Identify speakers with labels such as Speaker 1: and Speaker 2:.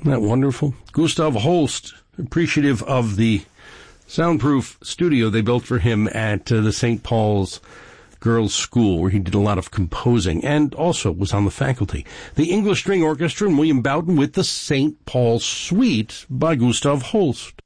Speaker 1: Isn't that wonderful? Gustav Holst, appreciative of the soundproof studio they built for him at the St. Paul's Girls' School, where he did a lot of composing and also was on the faculty. The English String Orchestra and William Bowden with the St. Paul Suite by Gustav Holst.